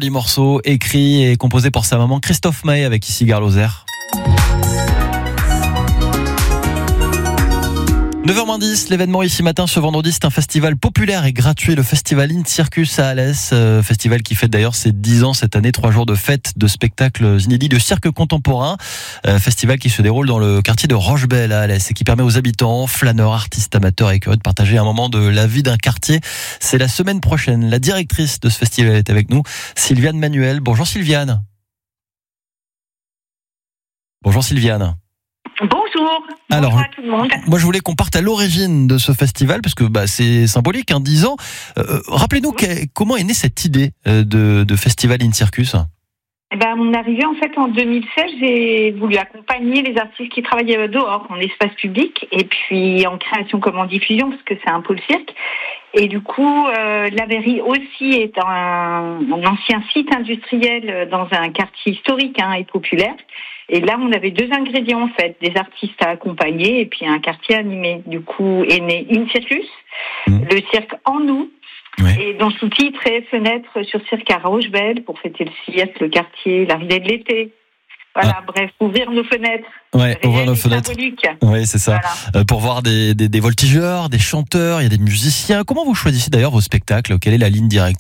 joli morceau écrit et composé pour sa maman Christophe Maé avec ici Gare Lozère. 9h10, l'événement ici matin ce vendredi, c'est un festival populaire et gratuit, le festival In Circus à Alès, festival qui fête d'ailleurs ses 10 ans cette année, 3 jours de fête, de spectacles inédits, de cirque contemporain, festival qui se déroule dans le quartier de Rochebelle à Alès et qui permet aux habitants, flâneurs, artistes, amateurs et curieux de partager un moment de la vie d'un quartier. C'est la semaine prochaine. La directrice de ce festival est avec nous, Sylviane Manuel. Bonjour Sylviane. Bonjour Sylviane. Bonjour. Alors, bonjour à tout le monde. Moi je voulais qu'on parte à l'origine de ce festival parce que c'est symbolique, 10 ans. Rappelez-nous comment est née cette idée de festival In Circus. Mon arrivée en fait en 2016, j'ai voulu accompagner les artistes qui travaillaient dehors, en espace public, et puis en création comme en diffusion, parce que c'est un pôle cirque. Et du coup, la Verrie aussi est un ancien site industriel dans un quartier historique et populaire. Et là, on avait 2 ingrédients en fait, des artistes à accompagner et puis un quartier animé. Du coup, est né In Circus, le cirque en nous. Ouais. Et dans sous-titre et fenêtre sur cirque à Rochebelle pour fêter le cirque, le quartier, l'arrivée de l'été. Voilà, bref, ouvrir nos fenêtres. Ouais, ouvrir nos fenêtres. Oui, c'est ça. Voilà. Pour voir des voltigeurs, des chanteurs, il y a des musiciens. Comment vous choisissez d'ailleurs vos spectacles ? Quelle est la ligne directrice ?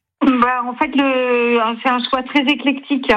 En fait, c'est un choix très éclectique.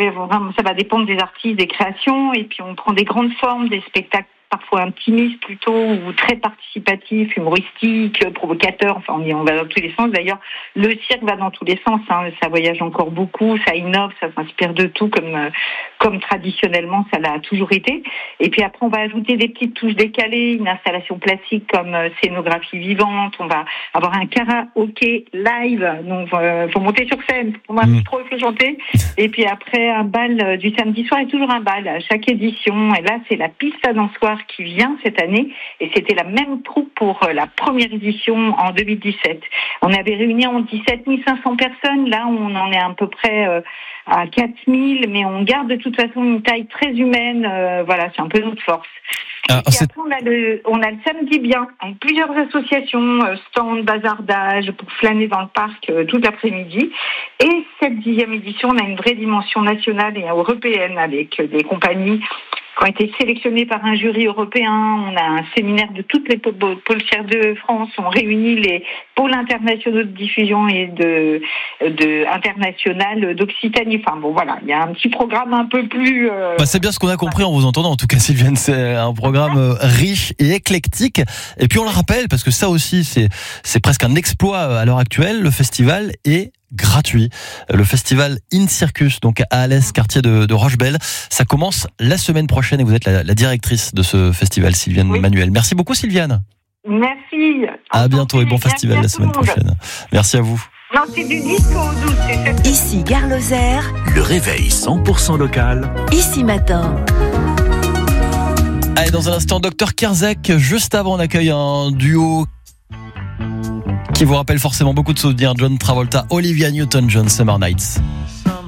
Ça va dépendre des artistes, des créations, et puis on prend des grandes formes, des spectacles parfois intimistes plutôt, ou très participatifs, humoristiques, provocateurs. Enfin, on va dans tous les sens. D'ailleurs, le cirque va dans tous les sens. Ça voyage encore beaucoup, ça innove, ça s'inspire de tout, comme traditionnellement ça l'a toujours été. Et puis après, on va ajouter des petites touches décalées, une installation classique comme scénographie vivante. On va avoir un karaoké live. Donc, faut monter sur scène. Pour moi, trop il faut chanter. Et puis après, un bal du samedi soir et toujours un bal à chaque édition. Et là, c'est la piste à dansoir qui vient cette année. Et c'était la même troupe pour la première édition en 2017. On avait réuni en 17 500 personnes. Là, on en est à peu près à 4 000, mais on garde de toute façon une taille très humaine. Voilà, c'est un peu notre force. Et puis après, on a le samedi bien, avec plusieurs associations, stands, bazardage, pour flâner dans le parc toute l'après-midi. Et cette 10e édition, on a une vraie dimension nationale et européenne avec des compagnies qui ont été sélectionnés par un jury européen. On a un séminaire de toutes les pôles cirque de France. On réunit les pôles internationaux de diffusion et international d'Occitanie. Enfin bon, voilà, il y a un petit programme un peu plus... c'est bien ce qu'on a compris en vous entendant. En tout cas, Sylviane, c'est un programme riche et éclectique. Et puis on le rappelle, parce que ça aussi, c'est presque un exploit à l'heure actuelle, le festival est gratuit. Le festival In Circus, donc à Alès, quartier de Rochebelle. Ça commence la semaine prochaine et vous êtes la directrice de ce festival, Sylviane Manuel. Merci beaucoup, Sylviane. Merci. À bientôt et bon festival la semaine prochaine. Merci à vous. Non, c'est du disco au doute. Ici Gare Lozère. Le réveil 100% local. Ici matin. Allez, dans un instant, Dr Kerzek. Juste avant, on accueille un duo qui vous rappelle forcément beaucoup de souvenirs. John Travolta, Olivia Newton-John, Summer Nights.